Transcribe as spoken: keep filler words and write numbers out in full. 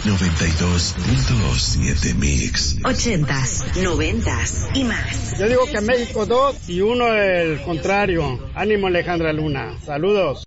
noventa y dos punto siete Mix. Ochentas, noventas y más. Yo digo que México dos y uno el contrario. Ánimo, Alejandra Luna. Saludos.